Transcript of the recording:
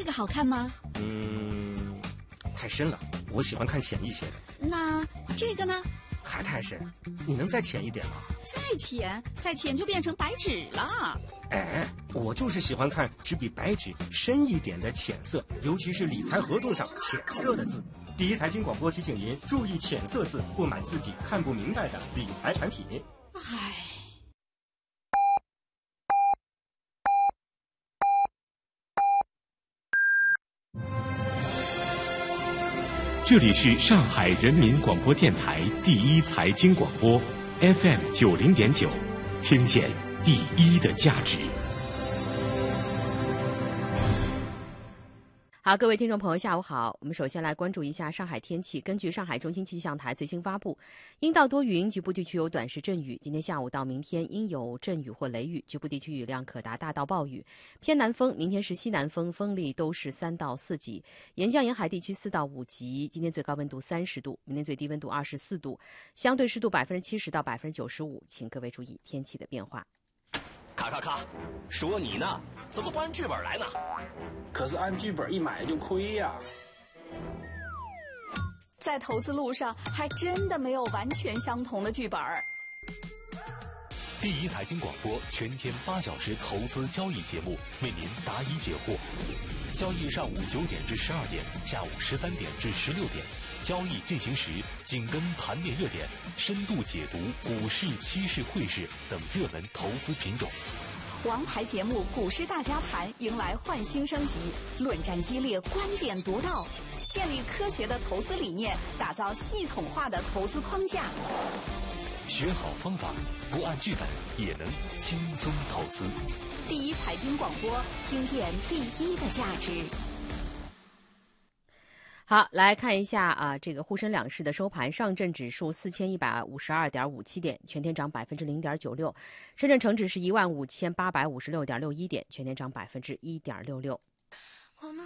个好看吗？ 太深了，我喜欢看浅一些的。 那这个呢？ 还太深，你能再浅一点吗？ 再浅就变成白纸了。 哎，我就是喜欢看只比白纸深一点的浅色，尤其是理财合同上浅色的字。第一财经广播提醒您注意浅色字，不买自己看不明白的理财产品。 唉。 这里是上海人民广播电台第一财经广播 FM90.9，听见第一的价值。 好，各位听众朋友，下午好。我们首先来关注一下上海天气。根据上海中心气象台最新发布，阴到多云，局部地区有短时阵雨。今天下午到明天阴有阵雨或雷雨，局部地区雨量可达大到暴雨。偏南风，明天是西南风，风力都是3到4级。沿江沿海地区4到5级。今天最高温度30度，明天最低温度24度，相对湿度70%到95%，请各位注意天气的变化。 咔，说你呢，怎么不按剧本来呢？ 可是按剧本一买就亏呀。 在投资路上，还真的没有完全相同的剧本。 第一财经广播全天8小时投资交易节目，为您答疑解惑。交易上午9点至12点，下午13点至16点。交易进行时，紧跟盘面热点，深度解读股市、期市、汇市等热门投资品种。 王牌节目《股市大家谈》迎来焕新升级，论战激烈，观点独到，建立科学的投资理念，打造系统化的投资框架。 学好方法，不按剧本也能轻松投资。 第一财经广播，听见第一的价值。 好，来看一下这个沪深两市的收盘。上证指数4152.57点，全天涨0.96%；深圳成指是15856.61点，全天涨1.66%。